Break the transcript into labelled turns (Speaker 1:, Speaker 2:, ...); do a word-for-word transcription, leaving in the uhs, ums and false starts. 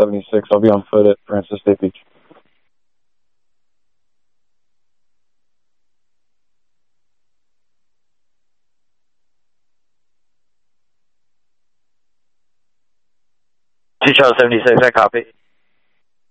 Speaker 1: seventy-six. I'll be on foot at Francis State Beach.
Speaker 2: Two Charles seventy-six, I copy.